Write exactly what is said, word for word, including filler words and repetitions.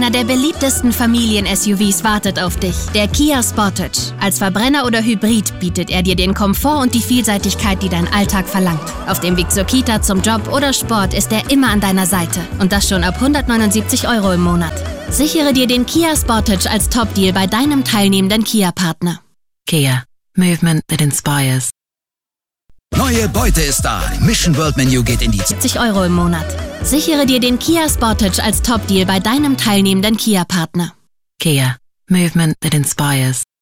Einer der beliebtesten Familien-S U Vs wartet auf dich, der Kia Sportage. Als Verbrenner oder Hybrid bietet er dir den Komfort und die Vielseitigkeit, die dein Alltag verlangt. Auf dem Weg zur Kita, zum Job oder Sport ist er immer an deiner Seite. Und das schon ab hundertneunundsiebzig Euro im Monat. Sichere dir den Kia Sportage als Top-Deal bei deinem teilnehmenden Kia-Partner. Kia. Movement that inspires. Neue Beute ist da. Mission World Menu geht in die siebzig Euro im Monat. Sichere dir den Kia Sportage als Top-Deal bei deinem teilnehmenden Kia-Partner. Kia. Movement that inspires.